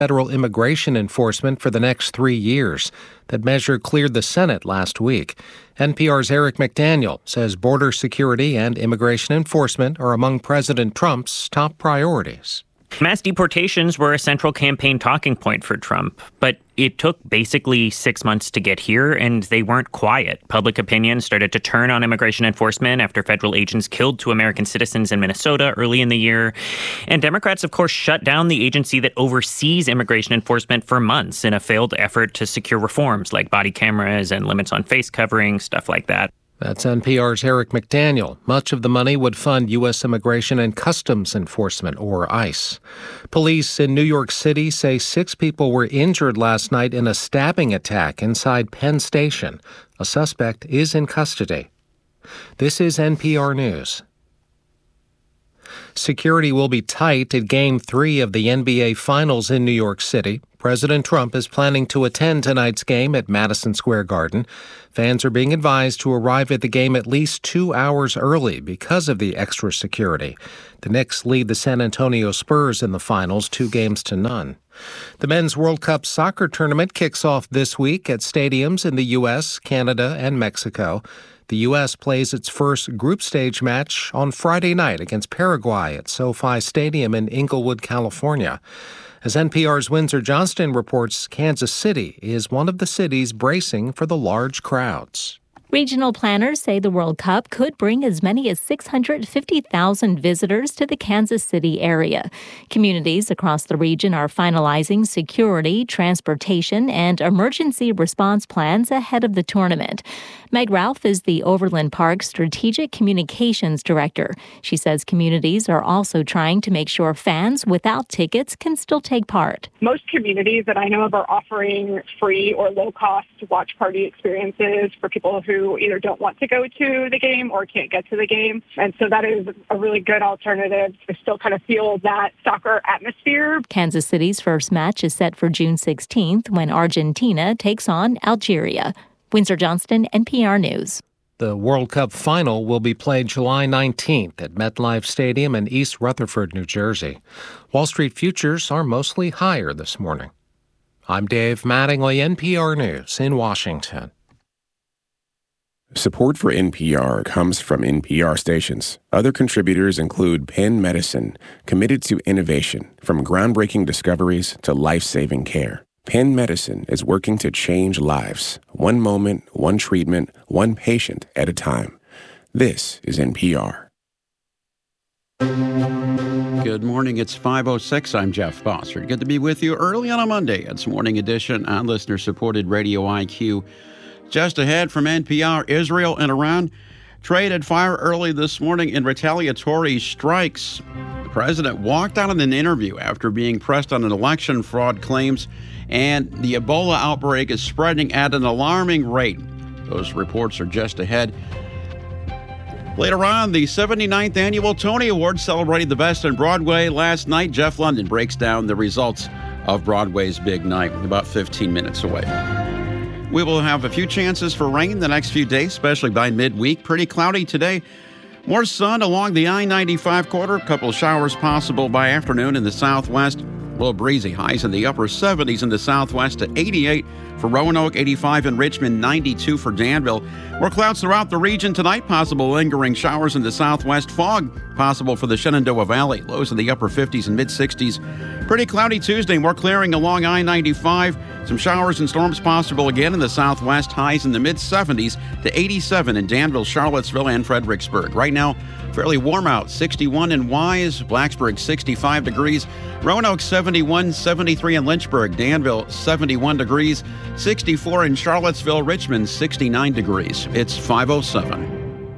federal immigration enforcement for the next 3 years. That measure cleared the Senate last week. NPR's Eric McDaniel says border security and immigration enforcement are among President Trump's top priorities. Mass deportations were a central campaign talking point for Trump, but it took basically 6 months to get here, and they weren't quiet. Public opinion started to turn on immigration enforcement after federal agents killed 2 American citizens in Minnesota early in the year. And Democrats, of course, shut down the agency that oversees immigration enforcement for months in a failed effort to secure reforms like body cameras and limits on face covering, stuff like that. That's NPR's Eric McDaniel. Much of the money would fund U.S. Immigration and Customs Enforcement, or ICE. Police in New York City say 6 people were injured last night in a stabbing attack inside Penn Station. A suspect is in custody. This is NPR News. Security will be tight at Game 3 of the NBA Finals in New York City. President Trump is planning to attend tonight's game at Madison Square Garden. Fans are being advised to arrive at the game at least 2 hours early because of the extra security. The Knicks lead the San Antonio Spurs in the finals 2-0. The Men's World Cup soccer tournament kicks off this week at stadiums in the U.S., Canada, and Mexico. The U.S. plays its first group stage match on Friday night against Paraguay at SoFi Stadium in Inglewood, California. As NPR's Windsor Johnston reports, Kansas City is one of the cities bracing for the large crowds. Regional planners say the World Cup could bring as many as 650,000 visitors to the Kansas City area. Communities across the region are finalizing security, transportation, and emergency response plans ahead of the tournament. Meg Ralph is the Overland Park Strategic Communications Director. She says communities are also trying to make sure fans without tickets can still take part. Most communities that I know of are offering free or low-cost watch party experiences for people who either don't want to go to the game or can't get to the game. And so that is a really good alternative to still kind of feel that soccer atmosphere. Kansas City's first match is set for June 16th when Argentina takes on Algeria. Windsor Johnston, NPR News. The World Cup final will be played July 19th at MetLife Stadium in East Rutherford, New Jersey. Wall Street futures are mostly higher this morning. I'm Dave Mattingly, NPR News in Washington. Support for NPR comes from NPR stations. Other contributors include Penn Medicine, committed to innovation, from groundbreaking discoveries to life-saving care. Penn Medicine is working to change lives, one moment, one treatment, one patient at a time. This is NPR. Good morning. It's 5:06. I'm Jeff Bossert. Good to be with you early on a Monday. It's Morning Edition on listener-supported Radio IQ. Just ahead from NPR, Israel and Iran traded fire early this morning in retaliatory strikes. The president walked out in an interview after being pressed on an election fraud claims, and the Ebola outbreak is spreading at an alarming rate. Those reports are just ahead. Later on, the 79th Annual Tony Awards celebrated the best in Broadway last night. Jeff London breaks down the results of Broadway's big night about 15 minutes away. We will have a few chances for rain the next few days, especially by midweek. Pretty cloudy today. More sun along the I-95 corridor. A couple of showers possible by afternoon in the southwest. A little breezy. Highs in the upper 70s in the southwest to 88 for Roanoke, 85 in Richmond, 92 for Danville. More clouds throughout the region tonight. Possible lingering showers in the southwest. Fog possible for the Shenandoah Valley. Lows in the upper 50s and mid-60s. Pretty cloudy Tuesday. More clearing along I-95. Some showers and storms possible again in the southwest. Highs in the mid-70s to 87 in Danville, Charlottesville, and Fredericksburg. Right now, fairly warm out. 61 in Wise, Blacksburg 65 degrees, Roanoke 71, 73 in Lynchburg, Danville 71 degrees, 64 in Charlottesville, Richmond 69 degrees. It's 5:07.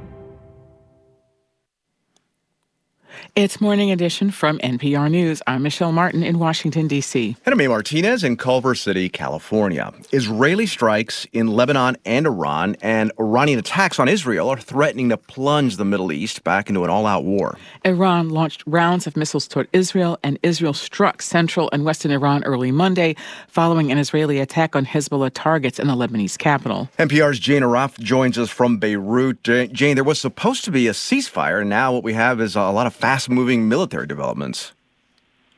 It's Morning Edition from NPR News. I'm Michelle Martin in Washington, D.C. And I'm A. Martinez in Culver City, California. Israeli strikes in Lebanon and Iran and Iranian attacks on Israel are threatening to plunge the Middle East back into an all-out war. Iran launched rounds of missiles toward Israel, and Israel struck central and western Iran early Monday following an Israeli attack on Hezbollah targets in the Lebanese capital. NPR's Jane Araf joins us from Beirut. Jane, there was supposed to be a ceasefire, and now what we have is a lot of fast-moving military developments.